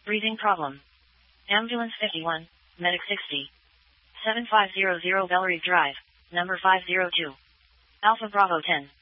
Breathing problem. Ambulance 51, Medic 60. 7500 Bellerive Drive, number 502. Alpha Bravo 10.